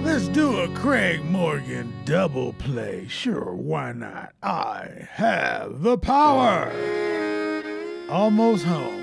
Let's do a Craig Morgan double play. Sure, why not? I have the power. Almost home.